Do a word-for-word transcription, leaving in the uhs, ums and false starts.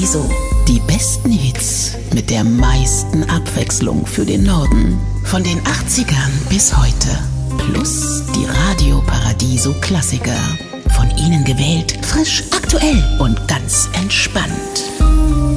Paradiso. Die besten Hits mit der meisten Abwechslung für den Norden. Von den achtzigern bis heute. Plus die Radio Paradiso Klassiker. Von Ihnen gewählt, frisch, aktuell und ganz entspannt.